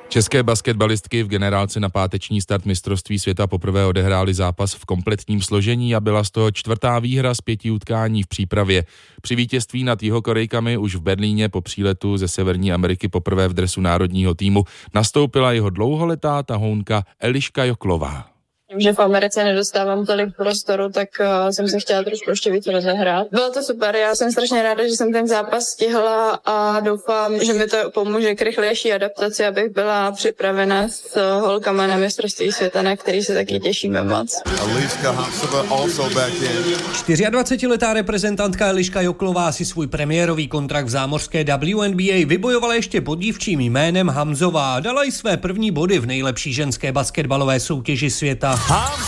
České basketbalistky v generálce na páteční start mistrovství světa poprvé odehrály zápas v kompletním složení a byla z toho 4. výhra z 5 utkání v přípravě. Při vítězství nad Jihokorejkami už v Berlíně po příletu ze Severní Ameriky poprvé v dresu národního týmu nastoupila jeho dlouholetá tahounka Eliška Joklová. Tím, že v Americe nedostávám tolik prostoru, tak jsem se chtěla trošku ještě víc rozehrát. Bylo to super, já jsem strašně ráda, že jsem ten zápas stihla a doufám, že mi to pomůže k rychlejší adaptaci, abych byla připravena s holkama na mistrovství světa, na který se taky těšíme moc. 24letá reprezentantka Eliška Joklová si svůj premiérový kontrakt v zámořské WNBA vybojovala ještě pod dívčím jménem Hamzová. Dala i své první body v nejlepší ženské basketbalové soutěži světa.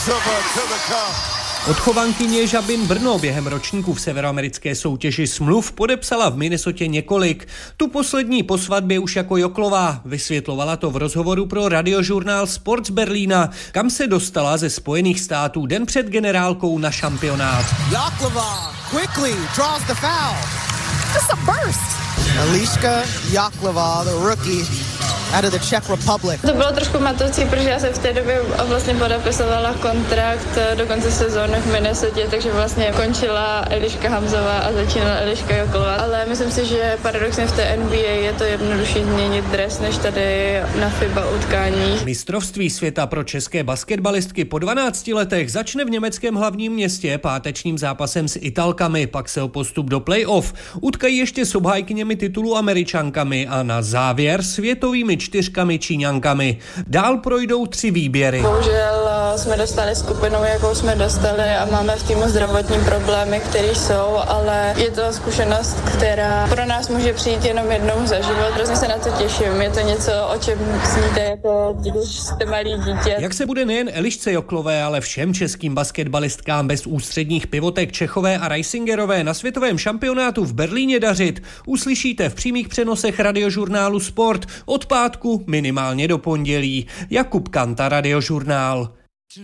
Odchovankyně Žabin Brno během ročníků v severoamerické soutěži smluv podepsala v Minnesotě několik. Tu poslední po svatbě už jako Joklová. Vysvětlovala to v rozhovoru pro radiožurnál Sports Berlína, kam se dostala ze Spojených států den před generálkou na šampionát. Joklová quickly draws the foul. Just a burst. Eliška Joklová, the rookie out of the Czech Republic. To bylo trošku matoucí, protože já jsem v té době vlastně podepisovala kontrakt do konce sezóny v Minnesotě, takže vlastně končila Eliška Hamzová a začínala Eliška Joklová. Ale myslím si, že paradoxně v té NBA je to jednodušší změnit dres, než tady na FIBA utkání. Mistrovství světa pro české basketbalistky po 12 letech začne v německém hlavním městě pátečním zápasem s Italkami, pak se o postup do play-off utkají ještě s obhájkyněmi titulu Američankami a na závěr světovými 4 Číňankami. Dál projdou 3 výběry. Bohužel jsme dostali skupinu, jakou jsme dostali a máme v týmu zdravotní problémy, které jsou, ale je to zkušenost, která pro nás může přijít jenom jednou za život. Hrozně se na to těším. Je to něco, o čem sníte, jako když jste malý dítě. Jak se bude nejen Elišce Joklové, ale všem českým basketbalistkám bez ústředních pivotek Čechové a Reisingerové na světovém šampionátu v Berlíně dařit, uslyšíte v přímých přenosech radiožurnálu Sport od pátku minimálně do pondělí. Jakub Kanta, Radiožurnál.